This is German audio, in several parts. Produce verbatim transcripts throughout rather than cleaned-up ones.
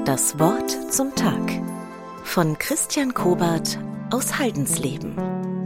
Das Wort zum Tag von Christian Kobert aus Haldensleben.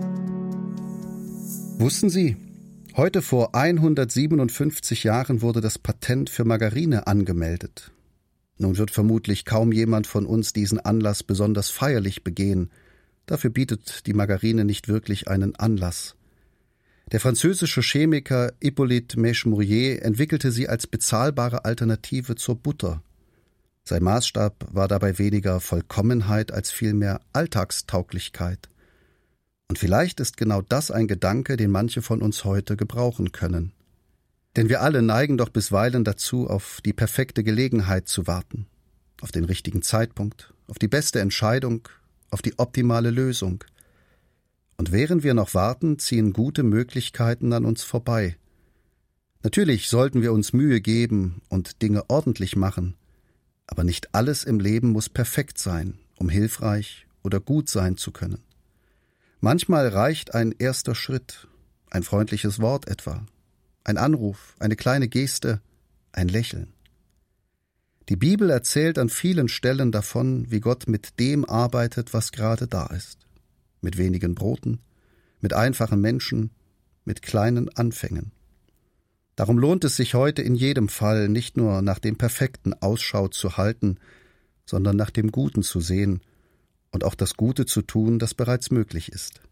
Wussten Sie, heute vor hundertsiebenundfünfzig Jahren wurde das Patent für Margarine angemeldet. Nun wird vermutlich kaum jemand von uns diesen Anlass besonders feierlich begehen. Dafür bietet die Margarine nicht wirklich einen Anlass. Der französische Chemiker Hippolyte Mèche-Mourier entwickelte sie als bezahlbare Alternative zur Butter. Sein Maßstab war dabei weniger Vollkommenheit als vielmehr Alltagstauglichkeit. Und vielleicht ist genau das ein Gedanke, den manche von uns heute gebrauchen können. Denn wir alle neigen doch bisweilen dazu, auf die perfekte Gelegenheit zu warten, auf den richtigen Zeitpunkt, auf die beste Entscheidung, auf die optimale Lösung. Und während wir noch warten, ziehen gute Möglichkeiten an uns vorbei. Natürlich sollten wir uns Mühe geben und Dinge ordentlich machen, aber nicht alles im Leben muss perfekt sein, um hilfreich oder gut sein zu können. Manchmal reicht ein erster Schritt, ein freundliches Wort etwa, ein Anruf, eine kleine Geste, ein Lächeln. Die Bibel erzählt an vielen Stellen davon, wie Gott mit dem arbeitet, was gerade da ist. Mit wenigen Broten, mit einfachen Menschen, mit kleinen Anfängen. Darum lohnt es sich heute in jedem Fall nicht nur nach dem Perfekten Ausschau zu halten, sondern nach dem Guten zu sehen und auch das Gute zu tun, das bereits möglich ist.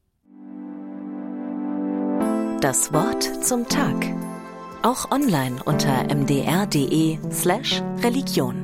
Das Wort zum Tag. Auch online unter m d r punkt d e slash Religion.